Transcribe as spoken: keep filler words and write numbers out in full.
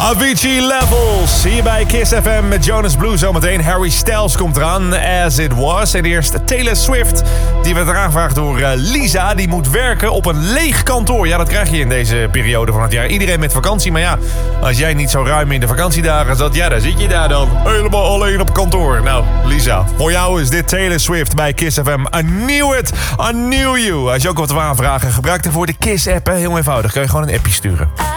Avicii Levels, hier bij Kiss F M met Jonas Blue zometeen. Harry Styles komt eraan, As It Was. En eerst Taylor Swift, die werd aangevraagd door uh, Lisa. Die moet werken op een leeg kantoor. Ja, dat krijg je in deze periode van het jaar. Iedereen met vakantie, maar ja, als jij niet zo ruim in de vakantiedagen zat, ja, dan zit je daar dan helemaal alleen op kantoor. Nou, Lisa, voor jou is dit Taylor Swift bij Kiss F M. I knew it, I knew you. Als je ook wat wil aanvragen, gebruik ervoor de Kiss-app. Heel eenvoudig, kun je gewoon een appje sturen.